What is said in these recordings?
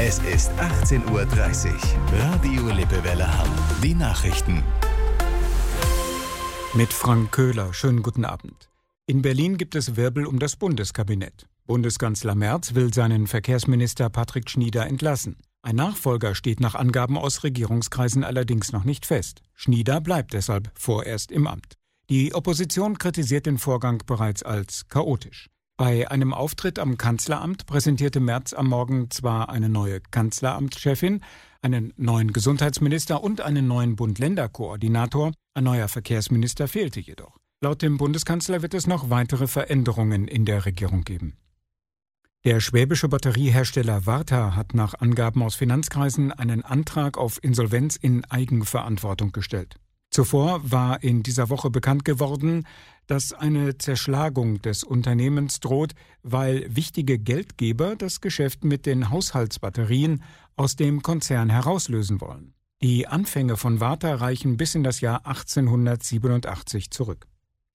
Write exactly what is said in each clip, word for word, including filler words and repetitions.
Es ist achtzehn Uhr dreißig. Radio Lippewelle Hamm. Die Nachrichten. Mit Frank Köhler. Schönen guten Abend. In Berlin gibt es Wirbel um das Bundeskabinett. Bundeskanzler Merz will seinen Verkehrsminister Patrick Schnieder entlassen. Ein Nachfolger steht nach Angaben aus Regierungskreisen allerdings noch nicht fest. Schnieder bleibt deshalb vorerst im Amt. Die Opposition kritisiert den Vorgang bereits als chaotisch. Bei einem Auftritt am Kanzleramt präsentierte Merz am Morgen zwar eine neue Kanzleramtschefin, einen neuen Gesundheitsminister und einen neuen Bund-Länder-Koordinator, ein neuer Verkehrsminister fehlte jedoch. Laut dem Bundeskanzler wird es noch weitere Veränderungen in der Regierung geben. Der schwäbische Batteriehersteller Varta hat nach Angaben aus Finanzkreisen einen Antrag auf Insolvenz in Eigenverantwortung gestellt. Zuvor war in dieser Woche bekannt geworden, dass eine Zerschlagung des Unternehmens droht, weil wichtige Geldgeber das Geschäft mit den Haushaltsbatterien aus dem Konzern herauslösen wollen. Die Anfänge von Varta reichen bis in das Jahr achtzehnhundertsiebenundachtzig zurück.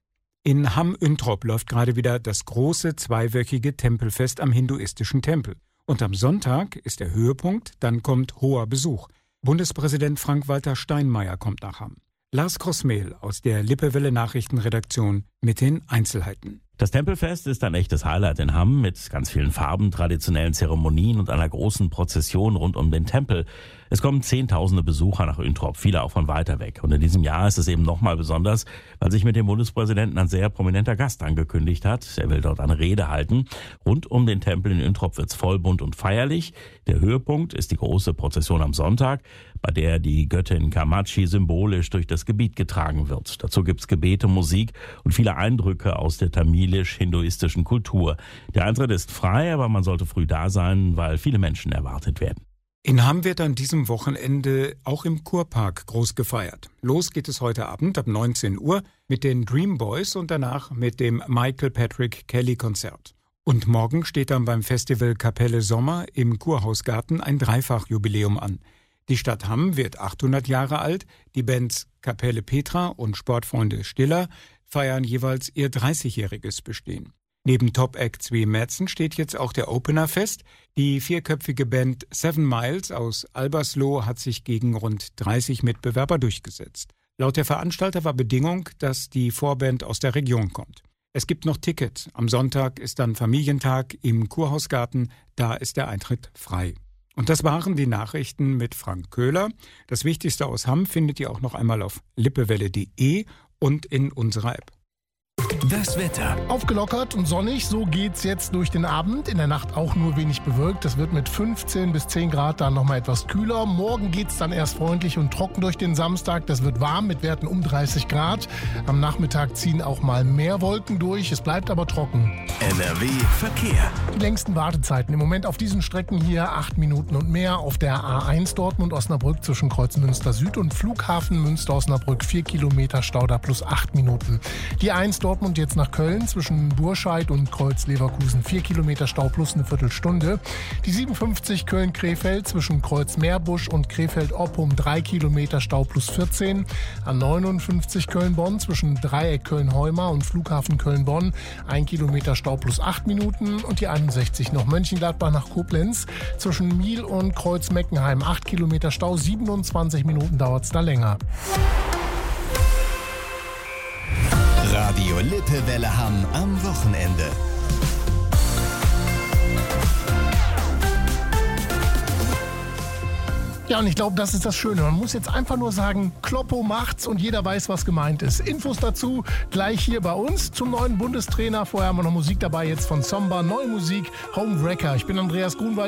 In Hamm-Üntrop läuft gerade wieder das große zweiwöchige Tempelfest am hinduistischen Tempel. Und am Sonntag ist der Höhepunkt, dann kommt hoher Besuch. Bundespräsident Frank-Walter Steinmeier kommt nach Hamm. Lars Krossmehl aus der Lippewelle Nachrichtenredaktion mit den Einzelheiten. Das Tempelfest ist ein echtes Highlight in Hamm mit ganz vielen Farben, traditionellen Zeremonien und einer großen Prozession rund um den Tempel. Es kommen zehntausende Besucher nach Üntrop, viele auch von weiter weg. Und in diesem Jahr ist es eben nochmal besonders, weil sich mit dem Bundespräsidenten ein sehr prominenter Gast angekündigt hat. Er will dort eine Rede halten. Rund um den Tempel in Üntrop wird's voll, bunt und feierlich. Der Höhepunkt ist die große Prozession am Sonntag, bei der die Göttin Kamachi symbolisch durch das Gebiet getragen wird. Dazu gibt's Gebete, Musik und viele Eindrücke aus der tamilisch-hinduistischen Kultur. Der Eintritt ist frei, aber man sollte früh da sein, weil viele Menschen erwartet werden. In Hamm wird an diesem Wochenende auch im Kurpark groß gefeiert. Los geht es heute Abend ab neunzehn Uhr mit den Dream Boys und danach mit dem Michael Patrick Kelly Konzert. Und morgen steht dann beim Festival Kapelle Sommer im Kurhausgarten ein Dreifachjubiläum an. Die Stadt Hamm wird achthundert Jahre alt, die Bands Kapelle Petra und Sportfreunde Stiller feiern jeweils ihr dreißigjähriges Bestehen. Neben Top-Acts wie Madsen steht jetzt auch der Opener fest. Die vierköpfige Band Seven Miles aus Albersloh hat sich gegen rund dreißig Mitbewerber durchgesetzt. Laut der Veranstalter war Bedingung, dass die Vorband aus der Region kommt. Es gibt noch Tickets. Am Sonntag ist dann Familientag im Kurhausgarten. Da ist der Eintritt frei. Und das waren die Nachrichten mit Frank Köhler. Das Wichtigste aus Hamm findet ihr auch noch einmal auf lippewelle punkt de und in unserer App. Das Wetter. Aufgelockert und sonnig, so geht's jetzt durch den Abend. In der Nacht auch nur wenig bewölkt. Es wird mit fünfzehn bis zehn Grad dann nochmal etwas kühler. Morgen geht's dann erst freundlich und trocken durch den Samstag. Das wird warm mit Werten um dreißig Grad. Am Nachmittag ziehen auch mal mehr Wolken durch. Es bleibt aber trocken. N R W Verkehr. Die längsten Wartezeiten im Moment auf diesen Strecken hier acht Minuten und mehr. Auf der A eins Dortmund-Osnabrück zwischen Kreuz Münster Süd und Flughafen Münster-Osnabrück vier Kilometer Stau, da plus acht Minuten. Die eins Dortmund jetzt nach Köln zwischen Burscheid und Kreuz Leverkusen vier Kilometer Stau plus eine Viertelstunde. Die siebenundfünfzig Köln-Krefeld zwischen Kreuz Meerbusch und Krefeld-Oppum drei Kilometer Stau plus vierzehn. A neunundfünfzig Köln-Bonn zwischen Dreieck Köln-Heumar und Flughafen Köln-Bonn ein Kilometer Stau plus acht Minuten. Und die einundsechzig noch Mönchengladbach nach Koblenz zwischen Miel und Kreuz Meckenheim acht Kilometer Stau, siebenundzwanzig Minuten dauert es da länger. Radio Lippewelle Hamm am Wochenende. Ja, und ich glaube, das ist das Schöne. Man muss jetzt einfach nur sagen, Kloppo macht's und jeder weiß, was gemeint ist. Infos dazu gleich hier bei uns zum neuen Bundestrainer. Vorher haben wir noch Musik dabei jetzt von Somba. Neue Musik, Homewrecker. Ich bin Andreas Grunwald.